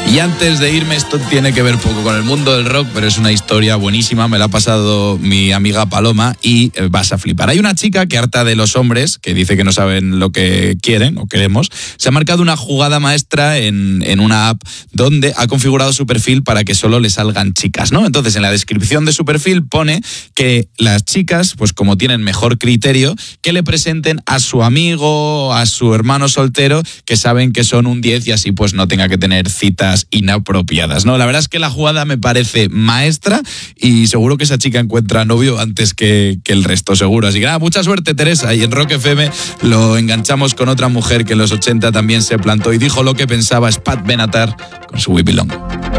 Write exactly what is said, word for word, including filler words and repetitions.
Y antes de irme, esto tiene que ver poco con el mundo del rock, pero es una historia buenísima, me la ha pasado mi amiga Paloma y vas a flipar. Hay una chica que, harta de los hombres, que dice que no saben lo que quieren o queremos, se ha marcado una jugada maestra en, en una app donde ha configurado su perfil para que solo le salgan chicas, ¿no? Entonces, en la descripción de su perfil pone que las chicas, pues como tienen mejor criterio, que le presenten a su amigo, a su hermano soltero, que saben que son un diez y así pues no tenga que tener citas inapropiadas, ¿no? La verdad es que la jugada me parece maestra y seguro que esa chica encuentra novio antes que, que el resto, seguro. Así que nada, mucha suerte, Teresa. Y en Rock F M lo enganchamos con otra mujer que en los ochenta también se plantó y dijo lo que pensaba, es Pat Benatar con su We Belong.